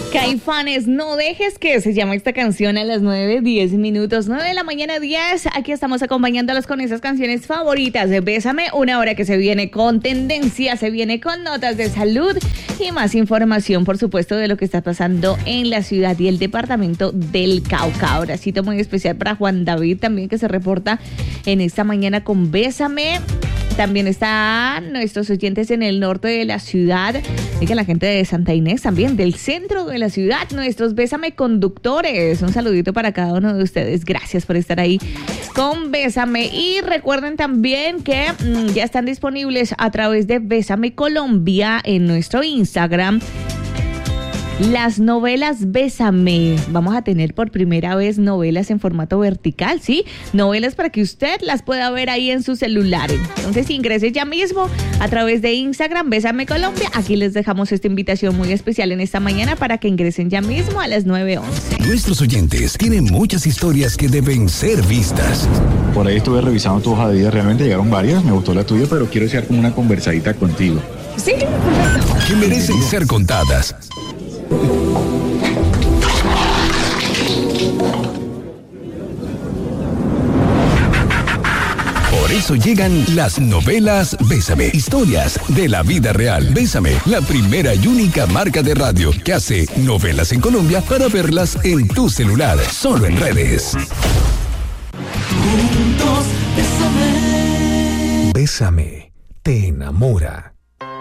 Caifanes, no dejes que se llama esta canción a las 9:10. 9 de la mañana 10. Aquí estamos acompañándolos con esas canciones favoritas de Bésame, una hora que se viene con tendencia, se viene con notas de salud y más información, por supuesto, de lo que está pasando en la ciudad y el departamento del Cauca. Abracito muy especial para Juan David también, que se reporta en esta mañana con Bésame. También están nuestros oyentes en el norte de la ciudad, y que la gente de Santa Inés también, del centro de la ciudad, nuestros Bésame conductores. Un saludito para cada uno de ustedes. Gracias por estar ahí con Bésame. Y recuerden también que ya están disponibles a través de Bésame Colombia en nuestro Instagram. Las novelas Bésame. Vamos a tener por primera vez novelas en formato vertical, ¿sí? Novelas para que usted las pueda ver ahí en su celular. Entonces ingrese ya mismo a través de Instagram, Bésame Colombia. Aquí les dejamos esta invitación muy especial en esta mañana para que ingresen ya mismo a las 9:11. Nuestros oyentes tienen muchas historias que deben ser vistas. Por ahí estuve revisando tu hoja de vida, realmente llegaron varias, me gustó la tuya, pero quiero hacer como una conversadita contigo. Sí, perfecto. Que merecen ser contadas. Por eso llegan las novelas Bésame, historias de la vida real. Bésame, la primera y única marca de radio que hace novelas en Colombia para verlas en tu celular, solo en redes. Juntos, bésame. Bésame, te enamora.